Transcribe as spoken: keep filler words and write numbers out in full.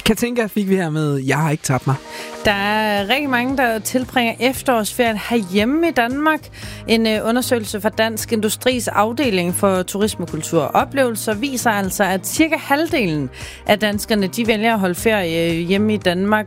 Katinka fik vi her med Jeg har ikke tabt mig. Der er rigtig mange, der tilbringer efterårsferien herhjemme i Danmark. En uh, undersøgelse fra Dansk Industris afdeling for turisme, kultur og oplevelser viser altså, at cirka halvdelen af danskerne, de vælger at holde ferie hjemme i Danmark